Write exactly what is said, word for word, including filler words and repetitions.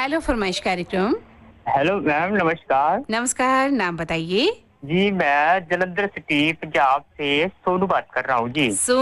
Hello फरमाइश कार्यक्रम। Hello ma'am, नमस्कार। नमस्कार, नाम बताइए? जी, मैं जलंधर सिटी पंजाब से सोनू बात कर रहा हूँ जी। सो